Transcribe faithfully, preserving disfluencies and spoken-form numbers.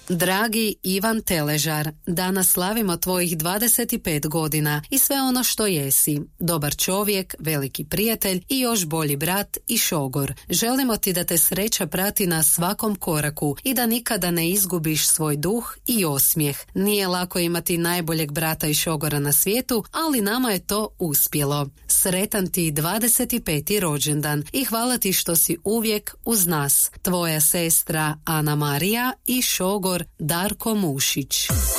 Dragi Ivan Teležar, danas slavimo tvojih dvadeset pet godina i sve ono što jesi. Dobar čovjek, veliki prijatelj i još bolji brat i šogor. Želimo ti da te sreća prati na svakom koraku i da nikada ne izgubiš svoj duh i osmijeh. Nije lako imati najboljeg brata i šogora na svijetu, ali nama je to uspjelo. Sretan ti dvadeset peti rođendan i hvala ti što si uvijek uz nas. Tvoja sestra Ana Marija i šogor Darko Mušić.